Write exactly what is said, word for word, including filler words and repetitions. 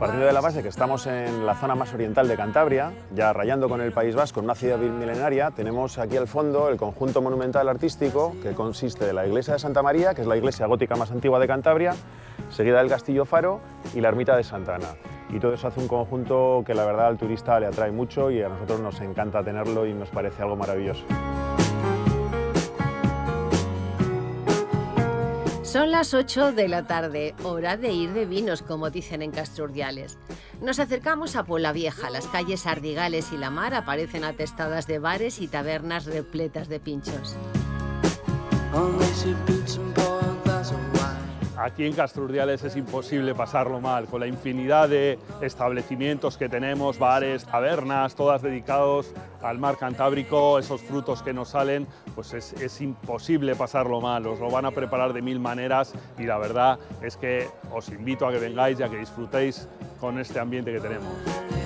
Partiendo de la base que estamos en la zona más oriental de Cantabria, ya rayando con el País Vasco, en una ciudad milenaria, tenemos aquí al fondo el conjunto monumental artístico que consiste de la iglesia de Santa María, que es la iglesia gótica más antigua de Cantabria, seguida del Castillo Faro y la ermita de Santa Ana. Y todo eso hace un conjunto que la verdad al turista le atrae mucho y a nosotros nos encanta tenerlo y nos parece algo maravilloso. Son las ocho de la tarde, hora de ir de vinos, como dicen en Castro Urdiales. Nos acercamos a Puebla Vieja. Las calles Ardigales y La Mar aparecen atestadas de bares y tabernas repletas de pinchos. Aquí en Castro Urdiales es imposible pasarlo mal, con la infinidad de establecimientos que tenemos, bares, tabernas, todas dedicados al mar Cantábrico, esos frutos que nos salen, pues es, es imposible pasarlo mal, os lo van a preparar de mil maneras y la verdad es que os invito a que vengáis y a que disfrutéis con este ambiente que tenemos.